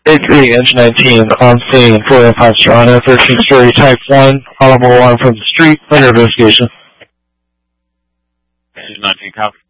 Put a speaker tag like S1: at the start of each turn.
S1: Agree, Engine 19 on scene, 405 Toronto, 13th story, type 1, audible alarm from the street, under investigation.
S2: Engine 19, copy.